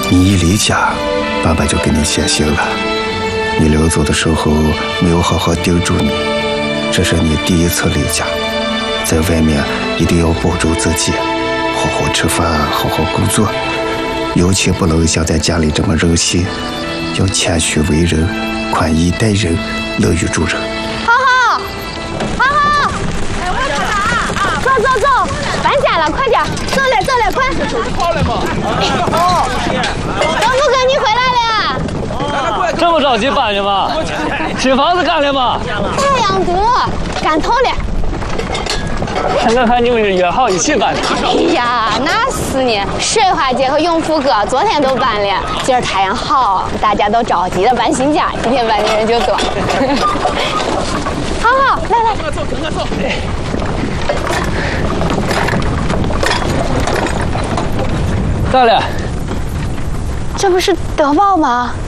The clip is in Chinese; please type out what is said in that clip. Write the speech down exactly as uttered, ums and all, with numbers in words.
你一离家，爸爸就给你写信了。你临走的时候没有好好叮嘱你，这是你第一次离家，在外面一定要保重自己，好好吃饭，好好工作，尤其不能像在家里这么任性，要谦虚为人，宽衣待人，乐于助人。 好好，好好，哎，我看看啊，走走走，搬家了，快点，走嘞走嘞，快！ 好嘞嘛。 好，东福哥，你回来了。 这么着急搬去吗？新房子干了吗？ 太阳多，干透了。 我看你们是约好一起搬的。 哎呀，那是呢。水花姐和永福哥昨天都搬了，今儿太阳好，大家都着急的搬新家，今天搬的人就多。好好，来来，跟我走，跟我走。 到了。 这不是德宝吗？